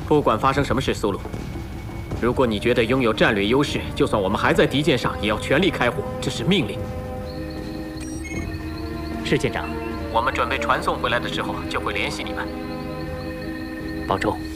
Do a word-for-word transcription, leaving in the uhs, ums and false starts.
不管发生什么事，苏鲁，如果你觉得拥有战略优势，就算我们还在敌舰上，也要全力开火，这是命令。 是舰长。 我们准备传送回来的时候，就会联系你们。 保重。